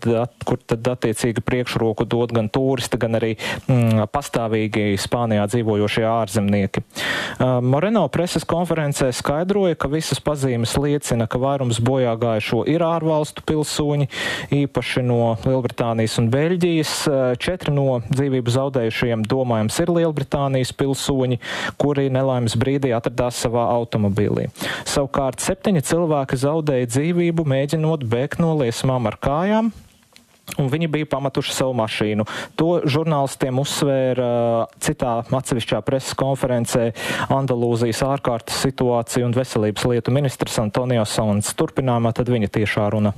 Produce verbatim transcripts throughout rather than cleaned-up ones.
kur tad attiecīgi priekšroku dod gan turisti, gan arī mm, pastāvīgi Spānijā dzīvojošie ārzemnieki. Uh, Moreno preses konferencē skaidroja, ka visas pazīmes liecina, ka vairums bojā gājušo ir ārvalstu pilsoņi, īpaši no Lielbritānijas un Beļģijas. Četri no dzīvību zaudējušajiem domājams ir Lielbritānijas pilsoņi, kuri nelaimes brīdī atradās savā automobīlī. Savukārt septiņi cilvēki zaudēja dzīvību, mēģinot bēgt no liesmām ar kājām, un viņi bija pametuši savu mašīnu. To žurnālistiem uzsvēra citā atsevišķā preses konferencē Andalūzijas ārkārtas situāciju un veselības lietu ministrs Antonio Sons. Turpinājumā tad viņa tiešā runa.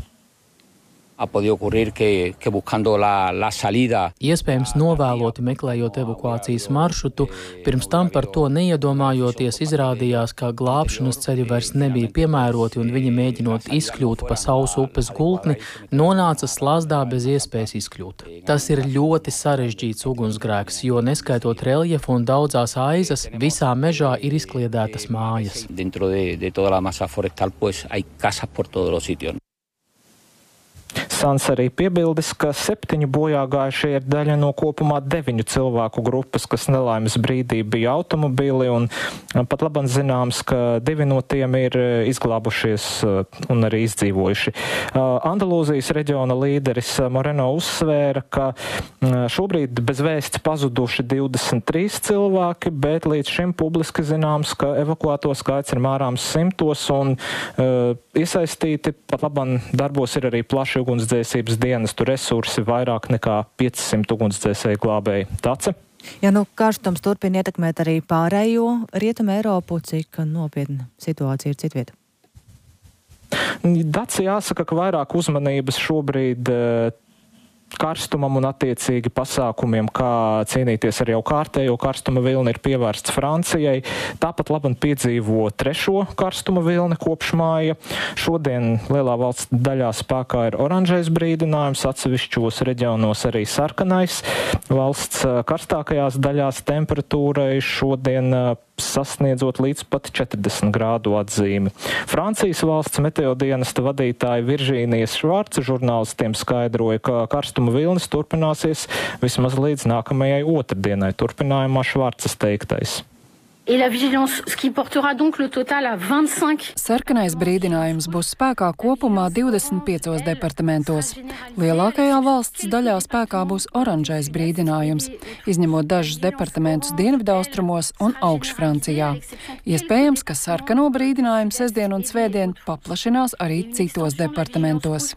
Iespējams novēloti meklējot evakuācijas maršrutu, pirms tam par to neiedomājoties izrādījās, ka glābšanas ceļi vairs nebija piemēroti un viņi mēģinot izkļūt pa sausu upes gultni, nonāca slazdā bez iespējas izkļūt. Tas ir ļoti sarežģīts ugunsgrēks, jo neskaitot reljefu un daudzās aizas, visā mežā ir izkliedētas mājas. Sans arī piebildis, ka septiņi bojā gājušie ir daļa no kopumā deviņu cilvēku grupas, kas nelaimes brīdī bija automobīli, un pat labam zināms, ka divi no tiem ir izglābušies un arī izdzīvojuši. Andalūzijas reģiona līderis Moreno uzsvēra, ka šobrīd bez vēsts pazuduši divdesmit trīs cilvēki, bet līdz šim publiski zināms, ka evakuēto skaits ir mērāms simtos, un uh, iesaistīti pat labam darbos ir arī plaši ugunsdzēsības dienestu resursi, vairāk nekā piecsimt ugunsdzēsēju glābēji. Tace? Ja nu karstums turpina ietekmēt arī pārējo Rietumu Eiropu, cik nopietna situācija ir citvieta? Daci jāsaka, ka vairāk uzmanības šobrīd uh, karstumam un attiecīgi pasākumiem, kā cīnīties ar jau kārtējo karstuma vilni, ir pievērsts Francijai. Tāpat labam piedzīvo trešo karstuma vilni kopš māja. Šodien lielā valsts daļā spēkā ir oranžais brīdinājums, atsevišķos reģionos arī sarkanais. Valsts karstākajās daļās temperatūrai šodien sasniedzot līdz pat četrdesmit grādu atzīmi. Francijas valsts meteodienesta vadītāja Viržīnijas Švarca žurnālistiem skaidroja, ka karstuma vilnis turpināsies vismaz līdz nākamajai otrdienai. Turpinājumā Švarcas teiktais. Sarkanais brīdinājums būs spēkā kopumā divdesmit piecos departamentos. Lielākajā valsts daļā spēkā būs oranžais brīdinājums, izņemot dažus departamentus dienvidaustrumos un augšfrancijā. Iespējams, ka sarkano brīdinājumu sestdien un svētdien paplašinās arī citos departamentos.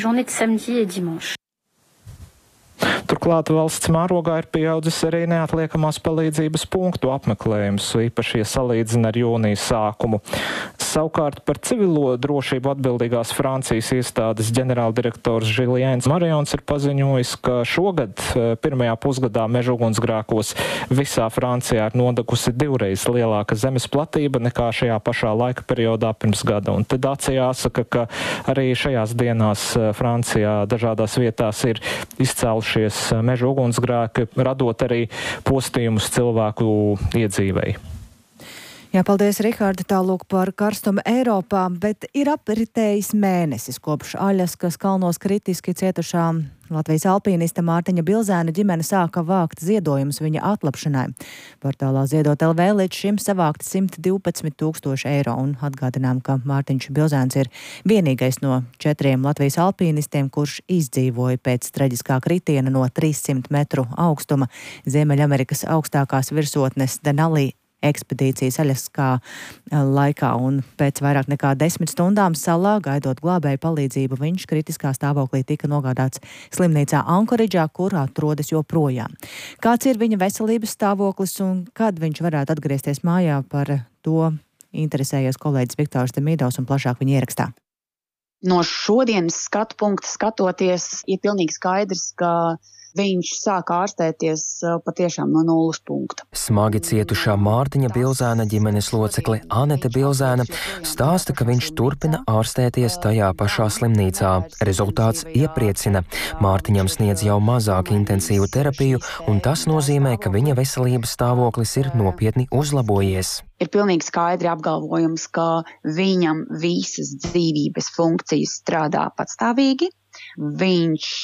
Turklāt valsts mērogā ir pieaudzis arī neatliekamās palīdzības punktu apmeklējums, īpaši salīdzina ar jūnija sākumu. Savukārt par civilo drošību atbildīgās Francijas iestādes ģenerāldirektors Žiliens Marions ir paziņojis, ka šogad pirmajā pusgadā meža ugunsgrēkos visā Francijā ir nodegusi divreiz lielāka zemes platība nekā šajā pašā laika periodā pirms gada. Un tad Daci jāsaka, ka arī šajās dienās Francijā dažādās vietās ir izcēlušies meža ugunsgrēki, radot arī postījumus cilvēku iedzīvei. Jā, paldies, Rihardi, tālūk par karstumu Eiropā, bet ir apritējis mēnesis kopš Aļaskas kalnos kritiski cietušā Latvijas alpīnista Mārtiņa Bilzēna ģimene sāka vākt ziedojumus viņa atlapšanai. Portālā Ziedot L V līdz šim savākti simt divpadsmit tūkstoši eiro, un atgādinām, ka Mārtiņš Bilzēns ir vienīgais no četriem Latvijas alpīnistiem, kurš izdzīvoja pēc traģiskā kritiena no trīssimt metru augstuma Ziemeļamerikas augstākās virsotnes Denali ekspedīcijas Aļaskā laikā, un pēc vairāk nekā desmit stundām salā, gaidot glābēju palīdzību, viņš kritiskā stāvoklī tika nogādāts slimnīcā Ankoridžā, kur atrodas joprojām. Kāds ir viņa veselības stāvoklis un kad viņš varētu atgriezties mājā, par to interesējies kolēģis Viktors Demidovs un plašāk viņa ierakstā. No šodienas skatu punkta skatoties, ir pilnīgi skaidrs, ka viņš sāk ārstēties patiešām no nulles punkta. Smagi cietušā Mārtiņa Bilzēna ģimenes locekle Anete Bilzēna stāsta, ka viņš turpina ārstēties tajā pašā slimnīcā. Rezultāts iepriecina. Mārtiņam sniedz jau mazāk intensīvu terapiju, un tas nozīmē, ka viņa veselības stāvoklis ir nopietni uzlabojies. Ir pilnīgi skaidri apgalvojums, ka viņam visas dzīvības funkcijas strādā patstāvīgi. Viņš